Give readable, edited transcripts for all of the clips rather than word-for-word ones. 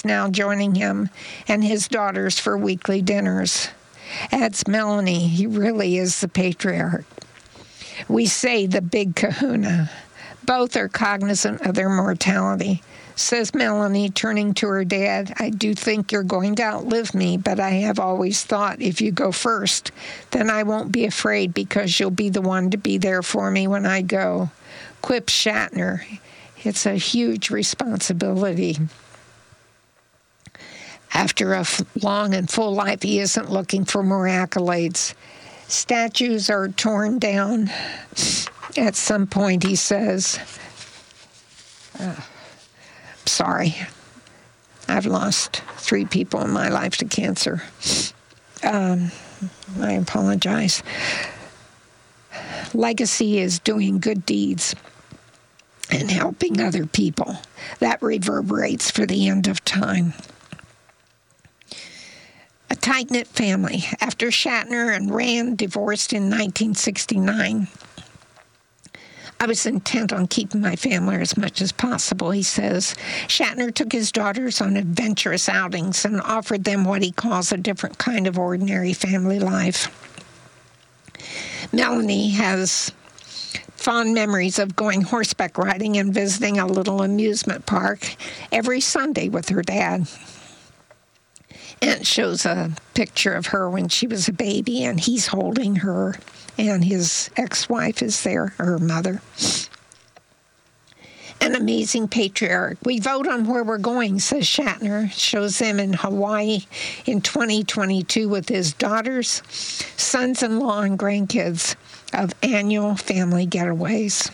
now joining him and his daughters for weekly dinners. Adds Melanie, he really is the patriarch. We say the big kahuna. Both are cognizant of their mortality. Says Melanie, turning to her dad, I do think you're going to outlive me, but I have always thought if you go first, then I won't be afraid because you'll be the one to be there for me when I go. Quips Shatner, it's a huge responsibility. After a long and full life, he isn't looking for more accolades. Statues are torn down. At some point, he says, sorry, I've lost 3 people in my life to cancer. I apologize. Legacy is doing good deeds and helping other people. That reverberates for the end of time. A tight-knit family. After Shatner and Rand divorced in 1969, I was intent on keeping my family as much as possible, he says. Shatner took his daughters on adventurous outings and offered them what he calls a different kind of ordinary family life. Melanie has fond memories of going horseback riding and visiting a little amusement park every Sunday with her dad. And it shows a picture of her when she was a baby, and he's holding her, and his ex-wife is there, her mother. An amazing patriarch. We vote on where we're going, says Shatner. Shows them in Hawaii in 2022 with his daughters, sons-in-law, and grandkids of annual family getaways.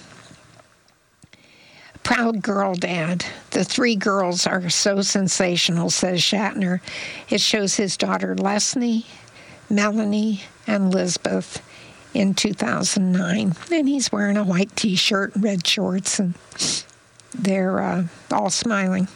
Proud girl dad. The 3 girls are so sensational, says Shatner. It shows his daughter Leslie, Melanie, and Lisbeth in 2009. And he's wearing a white T-shirt and red shorts, and they're all smiling.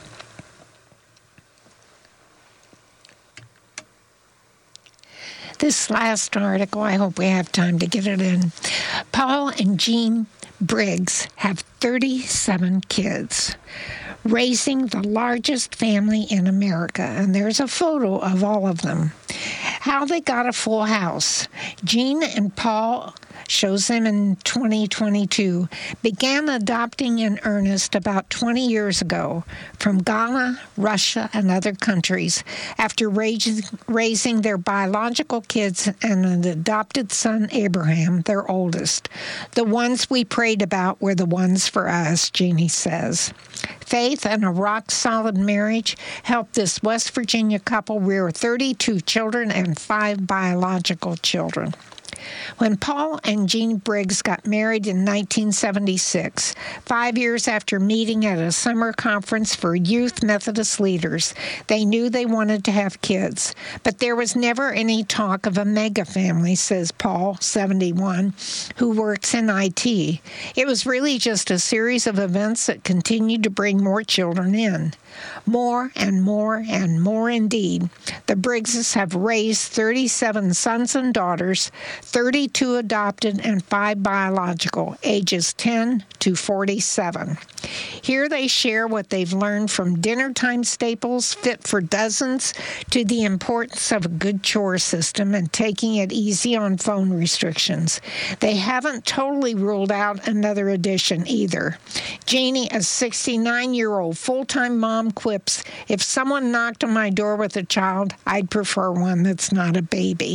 This last article, I hope we have time to get it in. Paul and Jean Briggs have 37 kids, raising the largest family in America, and there's a photo of all of them. How they got a full house. Jean and Paul, shows them in 2022, began adopting in earnest about 20 years ago from Ghana, Russia, and other countries after raising their biological kids and an adopted son, Abraham, their oldest. The ones we prayed about were the ones for us, Jeannie says. Faith and a rock-solid marriage helped this West Virginia couple rear 32 children and 5 biological children. When Paul and Jean Briggs got married in 1976, 5 years after meeting at a summer conference for youth Methodist leaders, they knew they wanted to have kids. But there was never any talk of a mega family, says Paul, 71, who works in IT. It was really just a series of events that continued to bring more children in. More and more and more indeed. The Briggses have raised 37 sons and daughters, 32 adopted and 5 biological, ages 10 to 47. Here they share what they've learned from dinner-time staples fit for dozens to the importance of a good chore system and taking it easy on phone restrictions. They haven't totally ruled out another addition either. Janie, a 69-year-old full-time mom, quips, if someone knocked on my door with a child, I'd prefer one that's not a baby.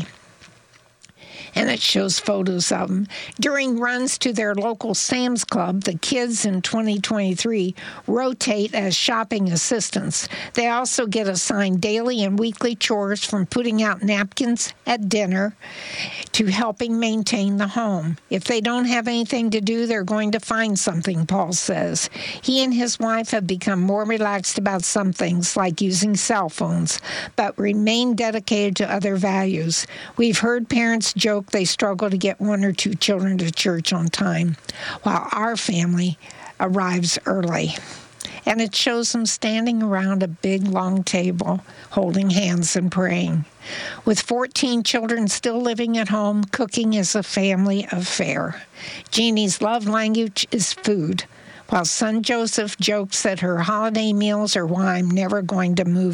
And it shows photos of them. During runs to their local Sam's Club, the kids in 2023 rotate as shopping assistants. They also get assigned daily and weekly chores from putting out napkins at dinner to helping maintain the home. If they don't have anything to do, they're going to find something, Paul says. He and his wife have become more relaxed about some things, like using cell phones, but remain dedicated to other values. We've heard parents joke they struggle to get 1 or 2 children to church on time, while our family arrives early. And it shows them standing around a big, long table, holding hands and praying. With 14 children still living at home, cooking is a family affair. Jeannie's love language is food. while son Joseph jokes that her holiday meals are why I'm never going to move